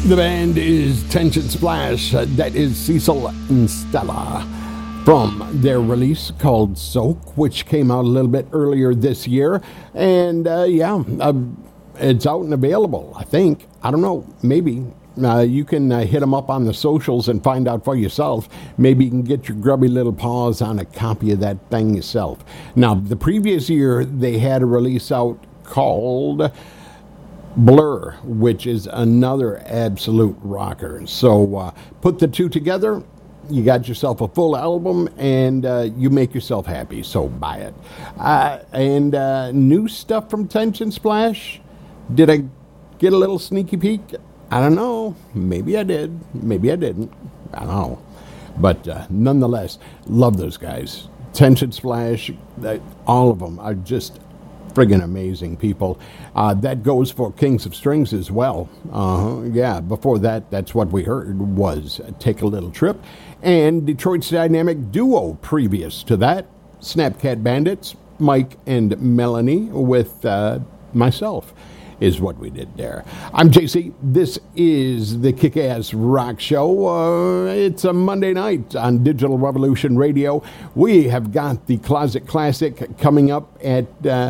The band is Tension Splash. That is Cecil and Stella from their release called Soak, which came out a little bit earlier this year. And it's out and available, I think. I don't know, maybe. You can hit them up on the socials and find out for yourself. Maybe you can get your grubby little paws on a copy of that thing yourself. Now, the previous year, they had a release out called Blur, which is another absolute rocker. So put the two together, you got yourself a full album, and you make yourself happy, so buy it. And new stuff from Tension Splash. Did I get a little sneaky peek? I don't know. Maybe I did. Maybe I didn't. I don't know. But nonetheless, love those guys. Tension Splash, all of them are just friggin' amazing people. That goes for Kings of Strings as well. Before that, that's what we heard was Take a Little Trip. And Detroit's Dynamic Duo previous to that, Snapcat Bandits, Mike and Melanie with myself is what we did there. I'm JC. This is the Kick-Ass Rock Show. It's a Monday night on Digital Revolution Radio. We have got the Closet Classic coming up at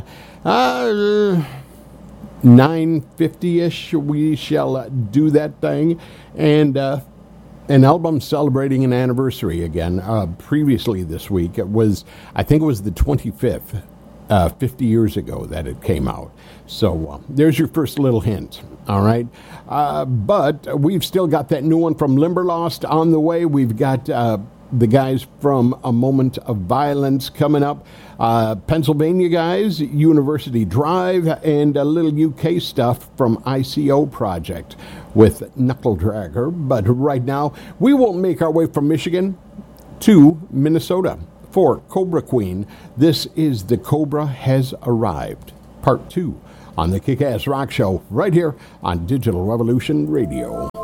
9:50-ish. We shall do that thing. And an album celebrating an anniversary again. Previously this week, I think it was the 25th. 50 years ago that it came out. So there's your first little hint, all right? But we've still got that new one from Limberlost on the way. We've got the guys from A Moment of Violence coming up. Pennsylvania guys, University Drive, and a little UK stuff from ICO Project with Knuckle Dragger. But right now, we will make our way from Michigan to Minnesota for Cobra Queen. This is The Cobra Has Arrived, Part 2 on the Kick-Ass Rock Show, right here on Digital Revolution Radio.